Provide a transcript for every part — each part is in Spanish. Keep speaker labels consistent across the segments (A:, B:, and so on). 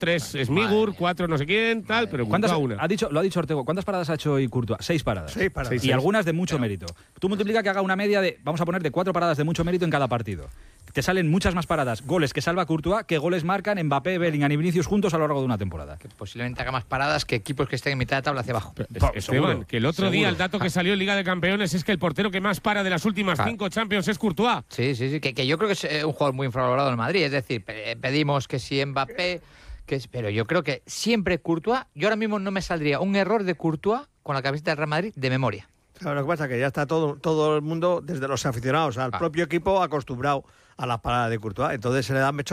A: 3 Smigur, 4 no sé quién, tal, pero Courtois una.
B: Lo ha dicho Ortego, ¿cuántas paradas ha hecho hoy Courtois? 6 paradas.
C: 6 paradas.
B: Y algunas de mucho mérito. Tú multiplica que haga una media de, vamos a poner, de 4 paradas de mucho mérito en cada partido. Te salen muchas más paradas, goles que salva Courtois, que goles marcan Mbappé, Bellingham y Vinicius juntos a lo largo de una temporada.
D: Que posiblemente haga más paradas que equipos que estén en mitad de tabla hacia abajo.
A: Esteban, que el otro día el dato que salió en Liga de Campeones es que el portero que más para de las últimas 5 Champions es Courtois.
D: Sí, que yo creo que es un jugador muy infravalorado en Madrid. Es decir, pedimos que si Mbappé, pero yo creo que siempre Courtois, yo ahora mismo no me saldría un error de Courtois con la camiseta del Real Madrid de memoria.
C: Claro, lo que pasa es que ya está todo el mundo, desde los aficionados al propio equipo, acostumbrado a las paradas de Courtois. Entonces se le da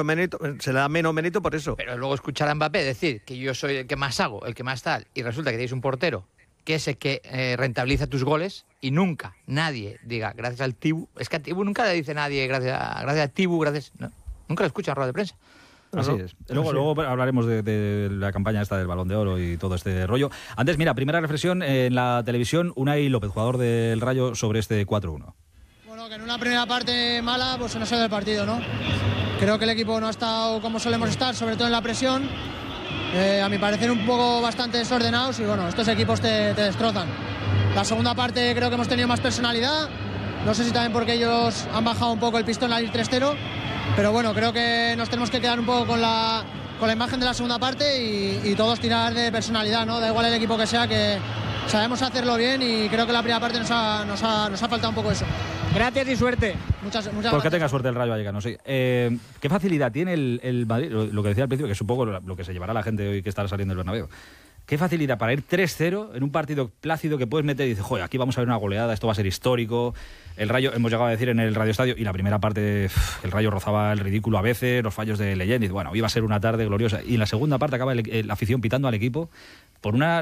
C: menos mérito por eso.
D: Pero luego escuchar a Mbappé decir que yo soy el que más hago, el que más tal, y resulta que tienes un portero que es el que rentabiliza tus goles, y nunca nadie diga gracias al Tibu. Es que a Tibu nunca le dice nadie gracias a Tibu, gracias. No, nunca lo escucha en rueda de prensa.
B: Así es. Luego hablaremos de la campaña esta del Balón de Oro y todo este rollo. Antes, mira, primera reflexión en la televisión, Unai López, jugador del Rayo, sobre este 4-1.
E: Bueno, que en una primera parte mala, pues se nos ha ido el partido, ¿no? Creo que el equipo no ha estado como solemos estar, sobre todo en la presión. A mi parecer un poco bastante desordenados y bueno, estos equipos te destrozan. La segunda parte creo que hemos tenido más personalidad. No sé si también porque ellos han bajado un poco el pistón al ir 3-0. Pero bueno, creo que nos tenemos que quedar un poco con la imagen de la segunda parte y todos tirar de personalidad, ¿no? Da igual el equipo que sea, que sabemos hacerlo bien y creo que la primera parte nos ha faltado un poco eso.
F: Gracias y suerte.
E: Muchas
B: Pues que
E: gracias.
B: tenga suerte el Rayo Vallecano, sí. ¿Qué facilidad tiene el Madrid? Lo que decía al principio, que es un poco lo que se llevará la gente hoy que estará saliendo del Bernabéu. ¿Qué facilidad para ir 3-0 en un partido plácido que puedes meter y dices, joder, aquí vamos a ver una goleada, esto va a ser histórico? El Rayo, hemos llegado a decir en el Radio Estadio, y la primera parte el Rayo rozaba el ridículo a veces, los fallos de Leyen, y bueno, iba a ser una tarde gloriosa. Y en la segunda parte acaba la afición pitando al equipo por una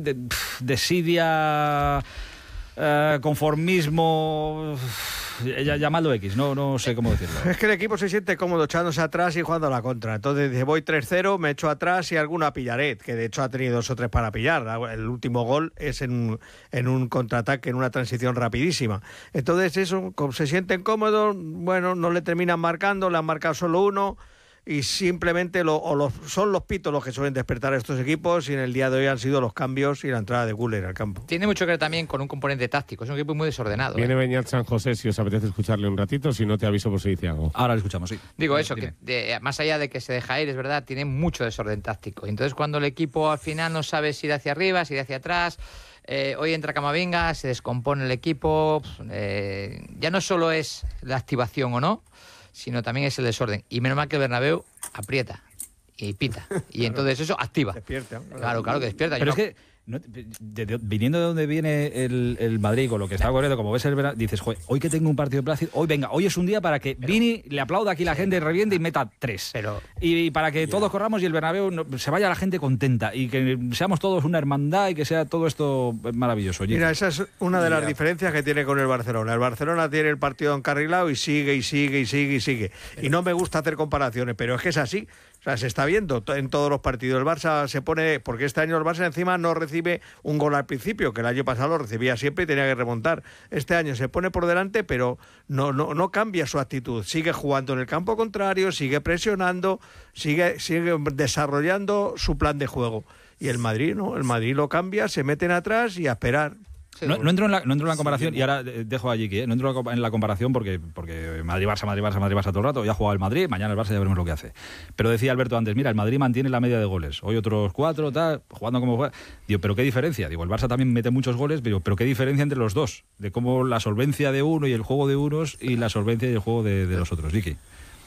B: desidia, conformismo, llamadlo X, no sé cómo decirlo.
C: Es que el equipo se siente cómodo echándose atrás y jugando a la contra. Entonces dice, voy 3-0, me echo atrás y alguna pillaré, que de hecho ha tenido 2 o 3 para pillar. El último gol es en un contraataque, en una transición rapidísima. Entonces eso, como se sienten cómodos, bueno, no le terminan marcando, le han marcado solo uno. Y simplemente son los pitos los que suelen despertar a estos equipos, y en el día de hoy han sido los cambios y la entrada de Güler al campo.
D: Tiene mucho que ver también con un componente táctico, es un equipo muy desordenado.
A: Viene Beñat San José, si os apetece escucharle un ratito, si no te aviso por si dice algo.
B: Ahora lo escuchamos, sí.
D: Digo eso, que más allá de que se deja ir, es verdad, tiene mucho desorden táctico. Entonces cuando el equipo al final no sabe si ir hacia arriba, si ir hacia atrás, hoy entra Camavinga, se descompone el equipo, ya no solo es la activación o no, sino también es el desorden. Y menos mal que el Bernabéu aprieta y pita. Y entonces eso activa.
C: Despierta.
D: Claro que despierta.
B: Pero es que, viniendo de donde viene el Madrid, con lo que está ocurriendo, como ves el verano, dices, joder, hoy que tengo un partido plácido, hoy es un día para que Vini le aplauda aquí la gente, reviente y meta 3. Y para que todos corramos y el Bernabéu se vaya la gente contenta y que seamos todos una hermandad y que sea todo esto maravilloso.
C: Mira, esa es una de las diferencias que tiene con el Barcelona. El Barcelona tiene el partido encarrilado y sigue. Y no me gusta hacer comparaciones, pero es que es así. O sea, se está viendo en todos los partidos. El Barça se pone, porque este año el Barça encima no recibe un gol al principio, que el año pasado lo recibía siempre y tenía que remontar. Este año se pone por delante, pero no cambia su actitud. Sigue jugando en el campo contrario, sigue presionando, sigue desarrollando su plan de juego. Y el Madrid, ¿no? El Madrid lo cambia, se meten atrás y a esperar.
B: No entro en la comparación, y ahora dejo a Jiki, no entro en la comparación porque Madrid-Barça todo el rato. Ya ha jugado el Madrid, mañana el Barça ya veremos lo que hace. Pero decía Alberto antes, mira, el Madrid mantiene la media de goles, hoy otros 4, jugando como juega. Digo, ¿pero qué diferencia? Digo, el Barça también mete muchos goles, pero ¿qué diferencia entre los dos? De cómo la solvencia de uno y el juego de unos y la solvencia y el juego de los otros. Jiki.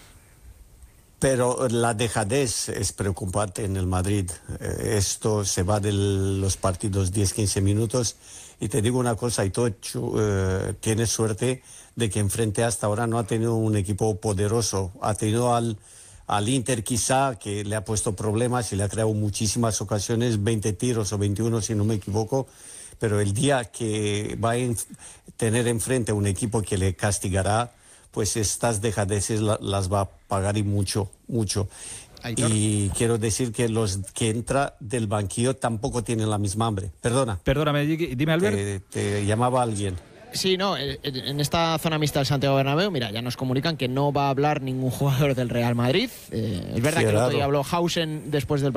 G: Pero la dejadez es preocupante en el Madrid. Esto se va de los partidos 10-15 minutos. Y te digo una cosa, Aitor tiene suerte de que enfrente hasta ahora no ha tenido un equipo poderoso. Ha tenido al Inter quizá, que le ha puesto problemas y le ha creado muchísimas ocasiones, 20 tiros o 21 si no me equivoco. Pero el día que va a tener enfrente un equipo que le castigará, pues estas dejadeces las va a pagar y mucho. Y quiero decir que los que entra del banquillo tampoco tienen la misma hambre. Perdóname,
B: Perdóname, dime, Albert.
G: Te llamaba alguien.
F: Sí, no, en esta zona mixta del Santiago Bernabéu, mira, ya nos comunican que no va a hablar ningún jugador del Real Madrid. Es verdad que el otro día habló Hausen después del